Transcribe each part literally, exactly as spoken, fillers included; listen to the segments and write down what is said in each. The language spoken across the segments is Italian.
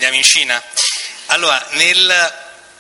Andiamo in Cina? Allora, nel...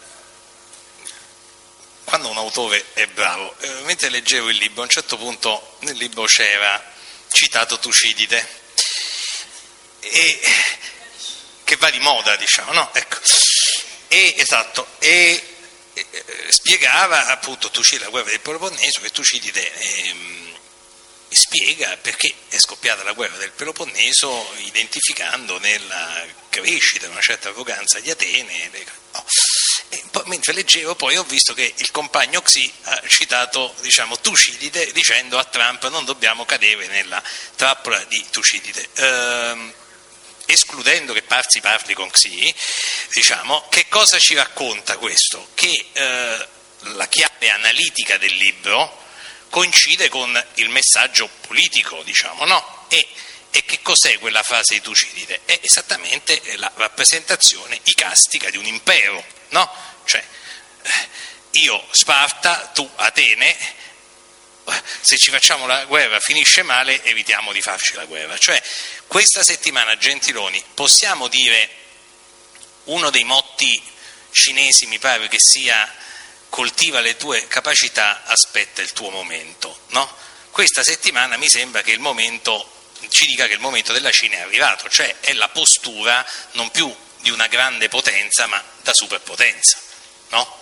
quando un autore è bravo, eh, mentre leggevo il libro, a un certo punto nel libro c'era citato Tucidide, e... che va di moda, diciamo, no? Ecco. E, esatto, e, e spiegava appunto Tucidide, la guerra del Peloponneso, che Tucidide ehm, spiega perché è scoppiata la guerra del Peloponneso, identificando nella crescita una certa arroganza di Atene. No. E poi, mentre leggevo, poi ho visto che il compagno Xi ha citato, diciamo, Tucidide, dicendo a Trump: non dobbiamo cadere nella trappola di Tucidide. Ehm, escludendo che Parsi parli con Xi, diciamo, che cosa ci racconta questo? Che eh, la chiave analitica del libro coincide con il messaggio politico, diciamo, no? E, e che cos'è quella frase di Tucidide? È esattamente la rappresentazione icastica di un impero, no? Cioè, io Sparta, tu Atene, se ci facciamo la guerra finisce male, evitiamo di farci la guerra. Cioè, questa settimana, Gentiloni, possiamo dire, uno dei motti cinesi mi pare che sia: coltiva le tue capacità, aspetta il tuo momento, no? Questa settimana mi sembra che il momento ci dica che il momento della Cina è arrivato, cioè è la postura non più di una grande potenza ma da superpotenza, no?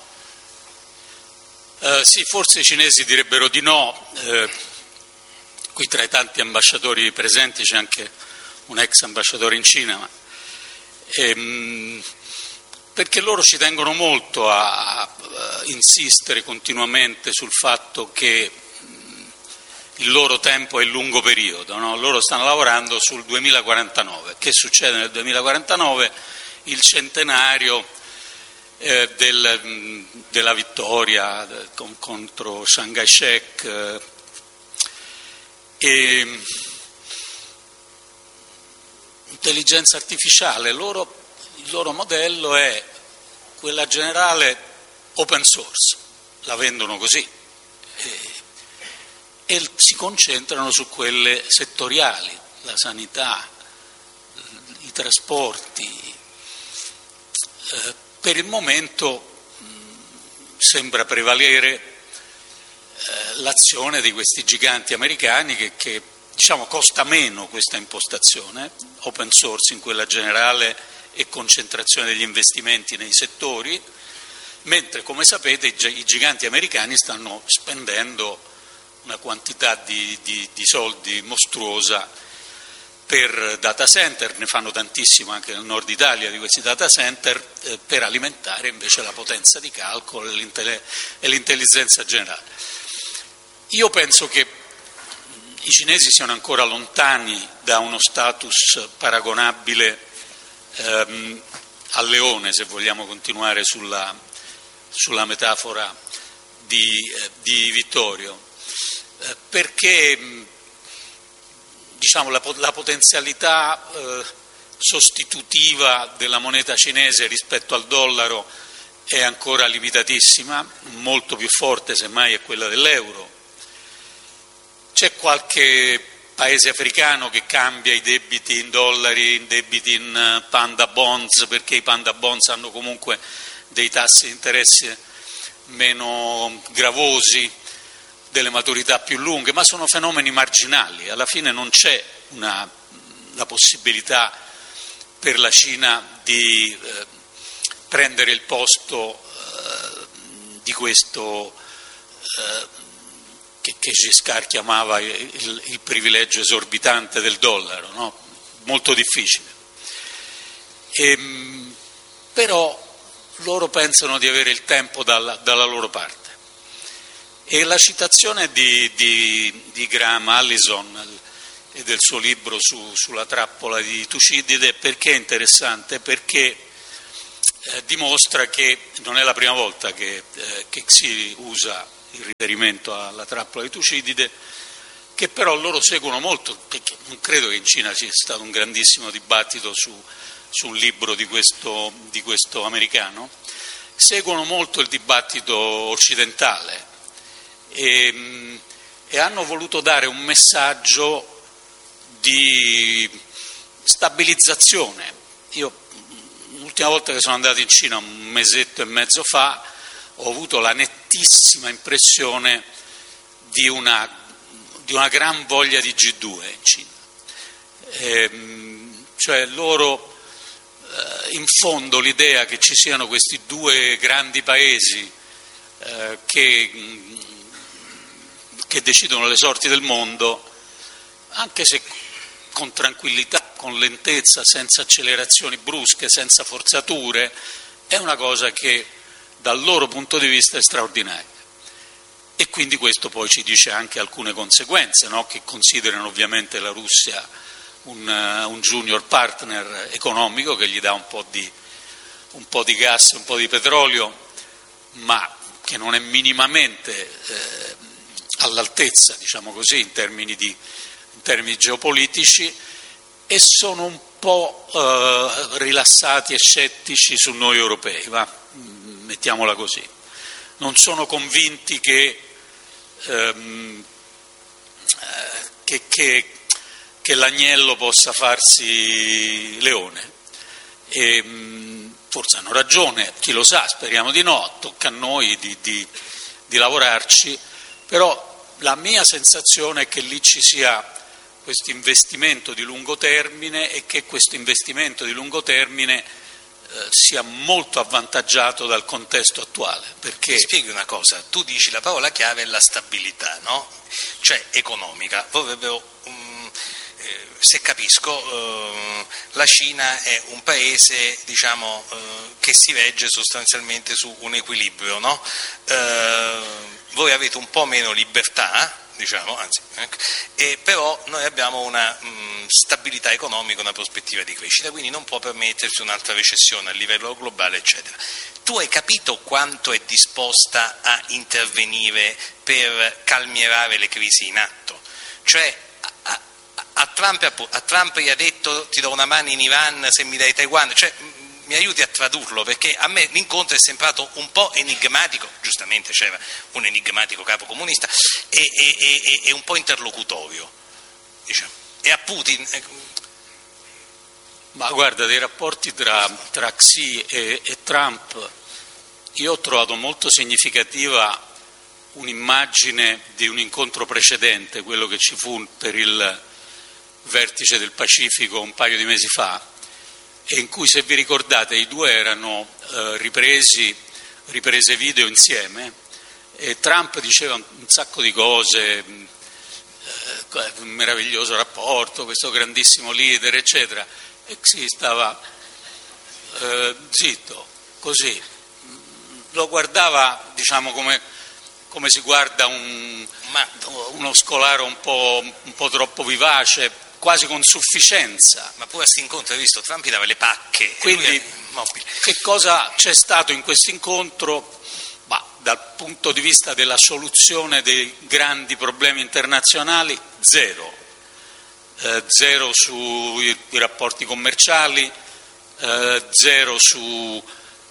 Uh, sì, forse i cinesi direbbero di no. Uh, qui tra i tanti ambasciatori presenti c'è anche un ex ambasciatore in Cina, ma, ehm, perché loro ci tengono molto a, a insistere continuamente sul fatto che mh, il loro tempo è il lungo periodo, no? Loro stanno lavorando sul duemilaquarantanove. Che succede nel duemilaquarantanove? Il centenario eh, del, della vittoria con, contro Chiang Kai-shek, eh, e intelligenza artificiale. Loro, il loro modello è quella generale open source, la vendono così, e, e si concentrano su quelle settoriali, la sanità, i trasporti. Eh, per il momento mh, sembra prevalere eh, l'azione di questi giganti americani che, che diciamo costa meno questa impostazione, open source in quella generale e concentrazione degli investimenti nei settori, mentre, come sapete, i giganti americani stanno spendendo una quantità di, di, di soldi mostruosa per data center, ne fanno tantissimo anche nel nord Italia di questi data center, eh, per alimentare invece la potenza di calcolo e l'intelligenza generale. Io penso che i cinesi siano ancora lontani da uno status paragonabile ehm, al leone, se vogliamo continuare sulla, sulla metafora di, eh, di Vittorio, eh, perché diciamo la, la potenzialità eh, sostitutiva della moneta cinese rispetto al dollaro è ancora limitatissima, molto più forte semmai è quella dell'euro. C'è qualche paese africano che cambia i debiti in dollari, in debiti in panda bonds, perché i panda bonds hanno comunque dei tassi di interesse meno gravosi, delle maturità più lunghe, ma sono fenomeni marginali. Alla fine non c'è una, la possibilità per la Cina di eh, prendere il posto eh, di questo eh, che, che Giscard chiamava il, il privilegio esorbitante del dollaro, no? Molto difficile. E, però loro pensano di avere il tempo dalla, dalla loro parte. E la citazione di, di, di Graham Allison e del suo libro su, sulla trappola di Tucidide, perché è interessante? Perché eh, dimostra che non è la prima volta che, eh, che si usa il riferimento alla trappola di Tucidide, che però loro seguono molto, perché non credo che in Cina sia stato un grandissimo dibattito su, su un libro di questo, di questo americano, seguono molto il dibattito occidentale. E, e hanno voluto dare un messaggio di stabilizzazione. Io l'ultima volta che sono andato in Cina, un mesetto e mezzo fa, ho avuto la nettissima impressione di una, di una gran voglia di G due in Cina. Ehm, cioè loro, eh, in fondo l'idea che ci siano questi due grandi paesi eh, che, che decidono le sorti del mondo, anche se con tranquillità, con lentezza, senza accelerazioni brusche, senza forzature, è una cosa che dal loro punto di vista è straordinaria. E quindi questo poi ci dice anche alcune conseguenze, no? Che considerano ovviamente la Russia un, uh, un junior partner economico che gli dà un po' di, un po' di gas, un po' di petrolio, ma che non è minimamente eh, all'altezza, diciamo così, in termini, di, in termini geopolitici, e sono un po' eh, rilassati e scettici su noi europei, va? Mettiamola così. Non sono convinti che, ehm, che, che, che l'agnello possa farsi leone. E, mh, forse hanno ragione, chi lo sa, speriamo di no, tocca a noi di, di, di lavorarci, però la mia sensazione è che lì ci sia questo investimento di lungo termine e che questo investimento di lungo termine eh, sia molto avvantaggiato dal contesto attuale. Perché... Mi spieghi una cosa, tu dici la parola chiave è la stabilità, no? Cioè economica. Vorrebbero, um, eh, se capisco, uh, la Cina è un paese, diciamo, uh, che si regge sostanzialmente su un equilibrio, no? Uh, voi avete un po' meno libertà, diciamo, anzi, ecco, e però noi abbiamo una mh, stabilità economica, una prospettiva di crescita, quindi non può permettersi un'altra recessione a livello globale, eccetera. Tu hai capito quanto è disposta a intervenire per calmierare le crisi in atto? Cioè a, a, a, Trump, a Trump gli ha detto ti do una mano in Iran se mi dai Taiwan, cioè mi aiuti a tradurlo, perché a me l'incontro è sembrato un po' enigmatico, giustamente c'era un enigmatico capo comunista, e, e, e, e un po' interlocutorio, diciamo. E a Putin... Ma guarda, dei rapporti tra, tra Xi e, e Trump, io ho trovato molto significativa un'immagine di un incontro precedente, quello che ci fu per il vertice del Pacifico un paio di mesi fa, e in cui, se vi ricordate, i due erano eh, ripresi, riprese video insieme, e Trump diceva un, un sacco di cose, eh, un meraviglioso rapporto, questo grandissimo leader, eccetera, e Xi stava eh, zitto, così, lo guardava, diciamo, come, come si guarda un, uno scolaro un po', un po' troppo vivace, quasi con sufficienza. Ma pure a questo incontro, hai visto, Trump gli dava le pacche. Quindi che cosa c'è stato in questo incontro? Bah, dal punto di vista della soluzione dei grandi problemi internazionali, zero. Eh, zero sui rapporti commerciali, eh, zero sulla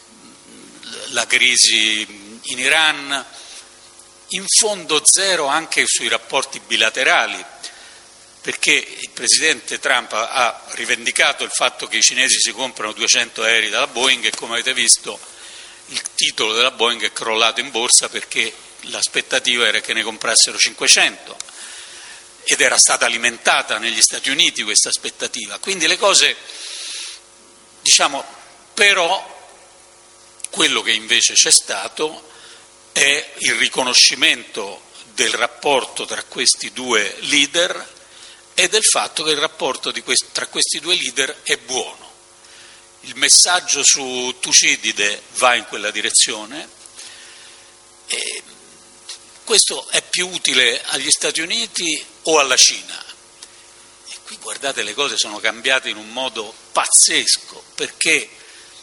crisi in Iran, in fondo zero anche sui rapporti bilaterali, perché il presidente Trump ha rivendicato il fatto che i cinesi si comprano duecento aerei dalla Boeing, e come avete visto il titolo della Boeing è crollato in borsa perché l'aspettativa era che ne comprassero cinquecento, ed era stata alimentata negli Stati Uniti questa aspettativa. Quindi le cose, diciamo, però quello che invece c'è stato è il riconoscimento del rapporto tra questi due leader e del fatto che il rapporto di quest- tra questi due leader è buono. Il messaggio su Tucidide va in quella direzione, e questo è più utile agli Stati Uniti o alla Cina? E qui, guardate, le cose sono cambiate in un modo pazzesco, perché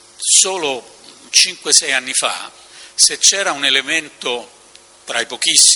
solo cinque sei anni fa, se c'era un elemento tra i pochissimi